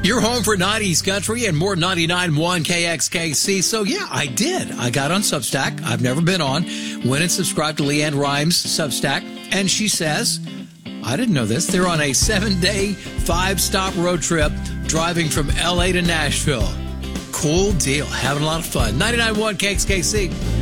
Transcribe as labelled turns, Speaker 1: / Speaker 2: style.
Speaker 1: You're home for 90s country and more 99.1 KXKC. So, yeah, I did. I got on Substack. I've never been on. Went and subscribed to Leanne Rimes' Substack. And she says, I didn't know this, they're on a 7-day, 5-stop road trip driving from L.A. to Nashville. Cool deal. Having a lot of fun. 99.1 KXKC.